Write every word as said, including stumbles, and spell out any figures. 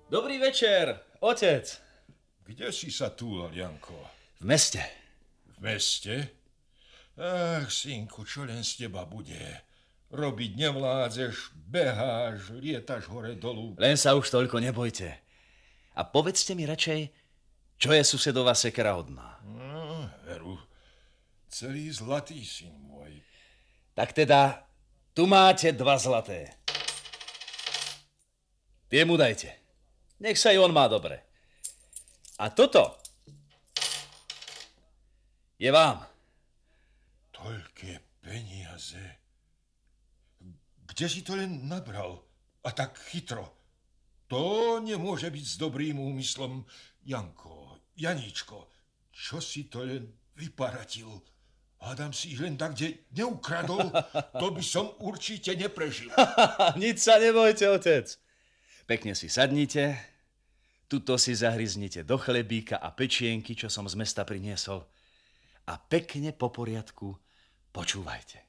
Dobrý večer, otec. Kde si sa túlal, Janko? V meste. V meste? Ach, synku, čo len z teba bude? Robiť nevládzeš, beháš, lietaš hore dolu. Len sa už toľko nebojte. A povedzte mi radšej, čo je susedová sekera hodná. No, veru, celý zlatý, syn môj. Tak teda, tu máte dva zlaté. Tie mu dajte. Nech sa i on má dobre. A toto je vám. Toľké peniaze. Kde si to len nabral? A tak chytro. To nemôže byť s dobrým úmyslom. Janko, Janíčko, čo si to len vyparatil? Hádam si ich len tak, kde neukradol, to by som určite neprežil. Nič sa nebojte, otec. Pekne si sadnite, tuto si zahryznite do chlebíka a pečienky, čo som z mesta priniesol. A pekne po poriadku počúvajte.